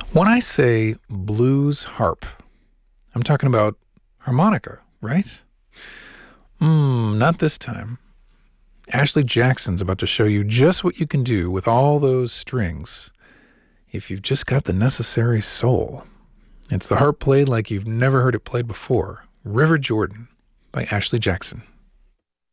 When I say blues harp, I'm talking about harmonica, right? Not this time. Ashley Jackson's about to show you just what you can do with all those strings if you've just got the necessary soul. It's the harp played like you've never heard it played before. River Jordan by Ashley Jackson.